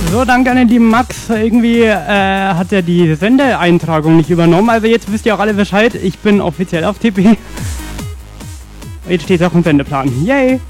So, danke an den lieben Max. Irgendwie hat er die Sendeeintragung nicht übernommen. Also jetzt wisst ihr auch alle Bescheid. Ich bin offiziell auf TP. Jetzt steht es auch im Sendeplan. Yay!